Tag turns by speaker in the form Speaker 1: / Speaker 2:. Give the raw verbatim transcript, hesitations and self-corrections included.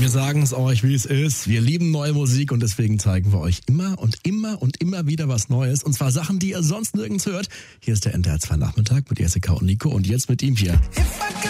Speaker 1: Wir sagen es euch, wie es ist. Wir lieben neue Musik und deswegen zeigen wir euch immer und immer und immer wieder was Neues. Und zwar Sachen, die ihr sonst nirgends hört. Hier ist der N D R zwei Nachmittag mit Jessica und Nico und jetzt mit ihm hier.